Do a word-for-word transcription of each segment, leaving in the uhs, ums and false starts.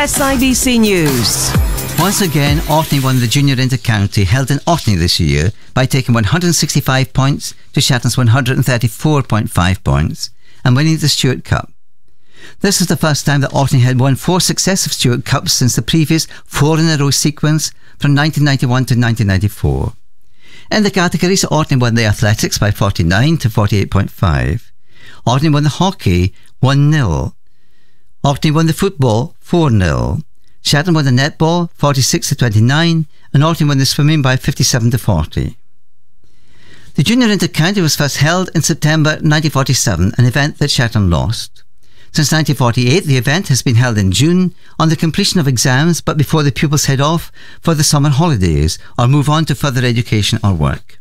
S I B C News. Once again, Orkney won the Junior Inter-County held in Orkney this year by taking one hundred sixty-five points to Shetland's one hundred thirty-four point five points and winning the Stewart Cup. This is the first time that Orkney had won four successive Stewart Cups since the previous four-in-a-row sequence from nineteen ninety-one to nineteen ninety-four. In the categories, Orkney won the athletics by forty-nine to forty-eight point five. Orkney won the hockey one nil. Orkney won the football four nil. Shetland won the netball forty-six to twenty-nine, and Orkney won the swimming by fifty-seven to forty. The Junior Inter-County was first held in September nineteen forty-seven, an event that Shetland lost. Since nineteen forty-eight, the event has been held in June on the completion of exams, but before the pupils head off for the summer holidays or move on to further education or work.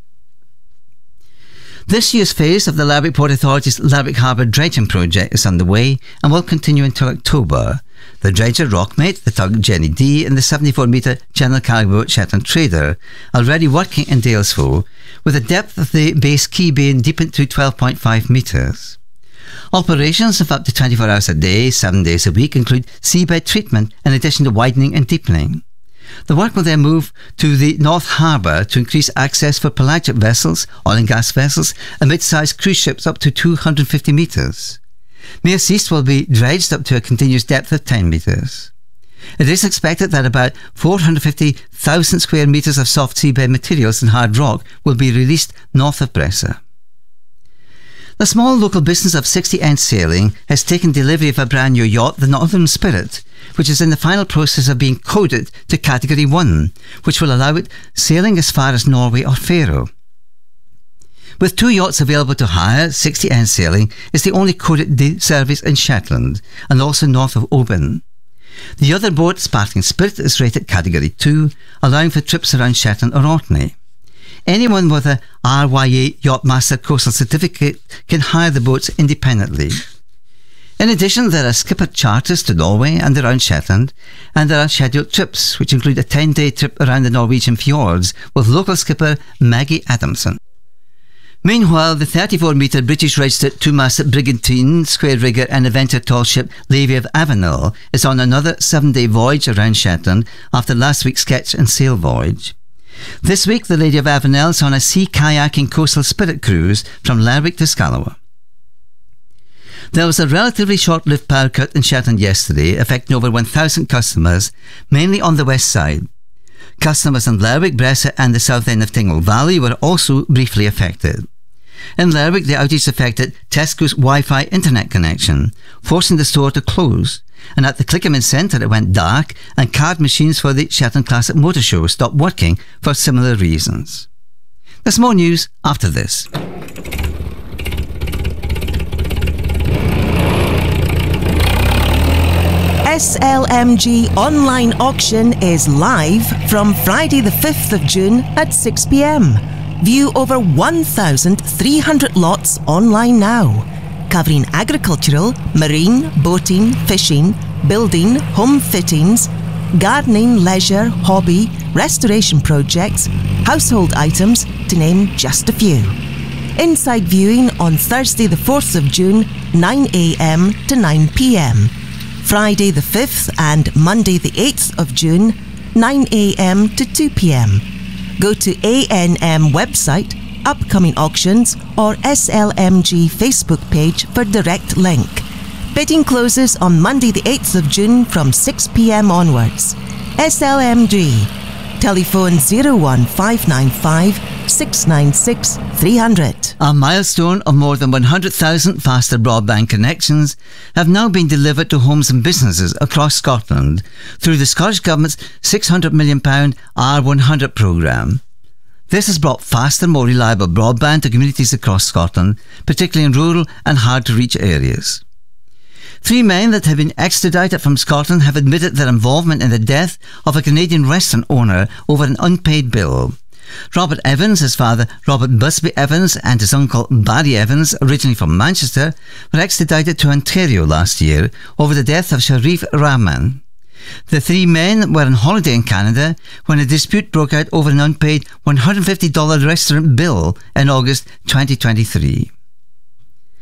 This year's phase of the Lerwick Port Authority's Lerwick Harbour dredging project is underway and will continue until October. The dredger Rockmate, the tug Jenny D and the seventy-four metre Channel Cargo boat Shetland Trader are already working in Dalesford, with the depth of the base quay being deepened to twelve point five metres. Operations of up to twenty-four hours a day, seven days a week include seabed treatment in addition to widening and deepening. The work will then move to the North Harbour to increase access for pelagic vessels, oil and gas vessels and mid-sized cruise ships up to two hundred fifty metres. Mares East will be dredged up to a continuous depth of ten metres. It is expected that about four hundred fifty thousand square metres of soft seabed materials and hard rock will be released north of Bresser. The small local business of sixty End Sailing has taken delivery of a brand new yacht, the Northern Spirit, which is in the final process of being coded to Category one, which will allow it sailing as far as Norway or Faroe. With two yachts available to hire, sixty End Sailing is the only coded service in Shetland and also north of Oban. The other boat, Sparkling Spirit, is rated Category two, allowing for trips around Shetland or Orkney. Anyone with a R Y A Yachtmaster Coastal Certificate can hire the boats independently. In addition, there are skipper charters to Norway and around Shetland, and there are scheduled trips, which include a ten-day trip around the Norwegian fjords with local skipper Maggie Adamson. Meanwhile, the thirty-four metre British-registered two-masted brigantine, square rigger and adventure tall ship Lady of Avenel is on another seven-day voyage around Shetland after last week's sketch and sail voyage. This week, the Lady of Avenel is on a sea kayaking coastal spirit cruise from Lerwick to Scalawa. There was a relatively short-lived power cut in Shetland yesterday, affecting over one thousand customers, mainly on the west side. Customers in Lerwick, Bresser and the south end of Tingle Valley were also briefly affected. In Lerwick, the outage affected Tesco's Wi-Fi internet connection, forcing the store to close. And at the Clickerman Centre it went dark and card machines for the Shetland Classic Motor Show stopped working for similar reasons. There's more news after this. S L M G online auction is live from Friday the fifth of June at six p m. View over one thousand three hundred lots online now, covering agricultural, marine, boating, fishing, building, home fittings, gardening, leisure, hobby, restoration projects, household items, to name just a few. Inside viewing on Thursday the fourth of June, nine a m to nine p m. Friday the fifth and Monday the eighth of June, nine a m to two p m. Go to A N M website, upcoming auctions or S L M G Facebook page for direct link. Bidding closes on Monday the eighth of June from six p m onwards. S L M G. Telephone zero one five nine five, six nine six, three hundred. A milestone of more than one hundred thousand faster broadband connections have now been delivered to homes and businesses across Scotland through the Scottish Government's six hundred million pounds R one hundred programme. This has brought faster, more reliable broadband to communities across Scotland, particularly in rural and hard-to-reach areas. Three men that have been extradited from Scotland have admitted their involvement in the death of a Canadian restaurant owner over an unpaid bill. Robert Evans, his father Robert Busby Evans and his uncle Barry Evans, originally from Manchester, were extradited to Ontario last year over the death of Sharif Rahman. The three men were on holiday in Canada when a dispute broke out over an unpaid one hundred fifty dollars restaurant bill in August twenty twenty-three.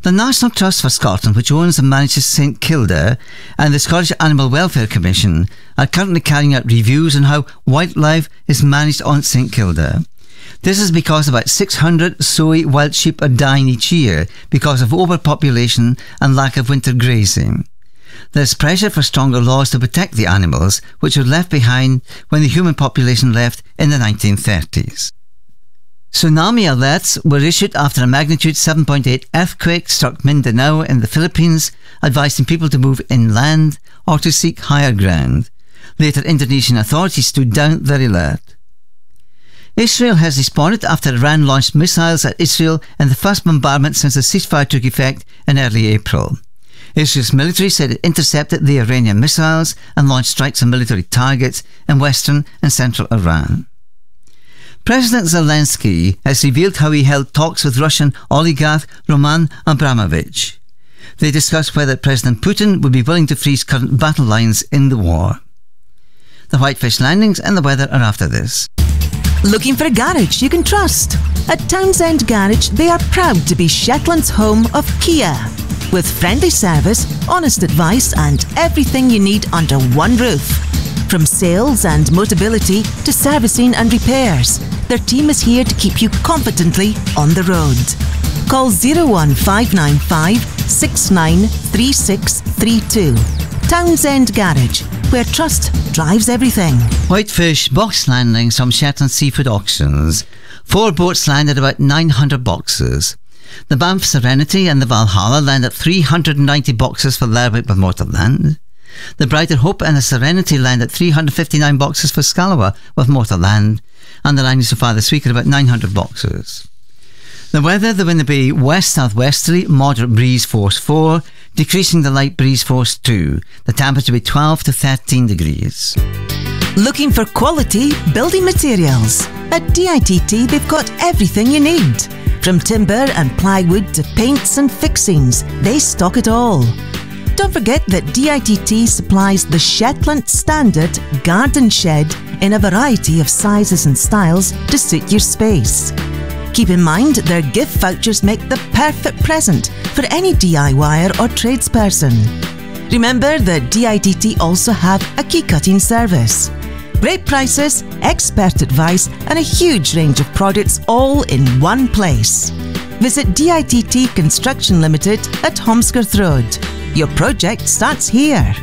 The National Trust for Scotland, which owns and manages St Kilda, and the Scottish Animal Welfare Commission are currently carrying out reviews on how wildlife is managed on St Kilda. This is because about six hundred soy wild sheep are dying each year because of overpopulation and lack of winter grazing. There's pressure for stronger laws to protect the animals, which were left behind when the human population left in the nineteen thirties. Tsunami alerts were issued after a magnitude seven point eight earthquake struck Mindanao in the Philippines, advising people to move inland or to seek higher ground. Later, Indonesian authorities stood down their alert. Israel has responded after Iran launched missiles at Israel in the first bombardment since the ceasefire took effect in early April. Israel's military said it intercepted the Iranian missiles and launched strikes on military targets in western and central Iran. President Zelensky has revealed how he held talks with Russian oligarch Roman Abramovich. They discussed whether President Putin would be willing to freeze current battle lines in the war. The Whitefish landings and the weather are after this. Looking for a garage you can trust? At Townsend Garage, they are proud to be Shetland's home of Kia. With friendly service, honest advice and everything you need under one roof. From sales and Motability to servicing and repairs, their team is here to keep you confidently on the road. Call zero one five nine five, six nine three six three two. Townsend Garage, where trust drives everything. Whitefish box landings from Shetland Seafood Auctions. Four boats landed about nine hundred boxes. The Banff Serenity and the Valhalla landed three hundred ninety boxes for Lerwick with Motorland. The Brighter Hope and the Serenity landed three hundred fifty-nine boxes for Scalawa with Motorland, and the landing so far this week are about nine hundred boxes. The weather, the wind will be west-southwesterly, moderate breeze force four, decreasing the light breeze force two. The temperature will be twelve to thirteen degrees. Looking for quality building materials? At D I T T they've got everything you need. From timber and plywood to paints and fixings, they stock it all. Don't forget that D I T T supplies the Shetland Standard Garden Shed in a variety of sizes and styles to suit your space. Keep in mind their gift vouchers make the perfect present for any DIYer or tradesperson. Remember that D I T T also have a key cutting service. Great prices, expert advice and a huge range of products all in one place. Visit D I T T Construction Limited at Holmskirth Road. Your project starts here.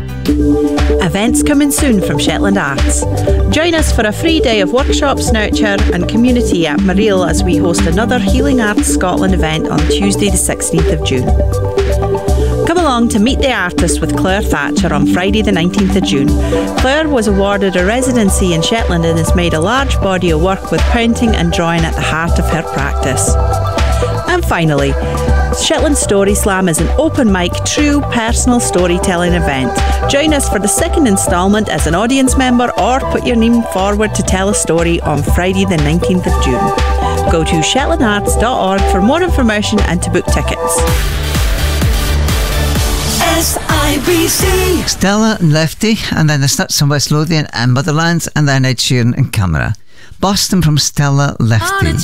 Events coming soon from Shetland Arts. Join us for a free day of workshops, nurture and community at Mareel as we host another Healing Arts Scotland event on Tuesday the sixteenth of June. Come along to Meet the Artist with Claire Thatcher on Friday the nineteenth of June. Claire was awarded a residency in Shetland and has made a large body of work with painting and drawing at the heart of her practice. And finally, Shetland Story Slam is an open mic, true personal storytelling event. Join us for the second instalment as an audience member or put your name forward to tell a story on Friday the nineteenth of June. Go to shetland arts dot org for more information and to book tickets. S I B C. Stella and Lefty, and then the Snuts from West Lothian and Motherlands, and then Ed Sheeran and Camera. Boston from Stella Lefty.